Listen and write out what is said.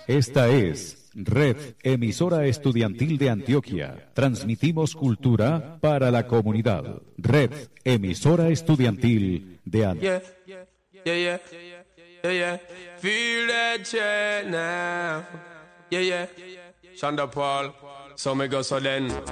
Esta es Red Emisora Estudiantil de Antioquia. Transmitimos cultura para la comunidad. Red Emisora Estudiantil de Antioquia. Feel that shit now. Yeah. Shonda Paul. So me go so then.